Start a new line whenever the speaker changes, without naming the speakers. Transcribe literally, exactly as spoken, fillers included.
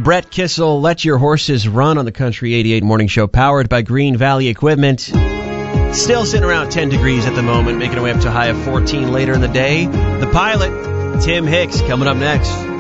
Brett Kissel, Let Your Horses Run on the Country eighty-eight Morning Show, powered by Green Valley Equipment. Still sitting around ten degrees at the moment, making our way up to a high of fourteen later in the day. The Pilot, Tim Hicks, coming up next.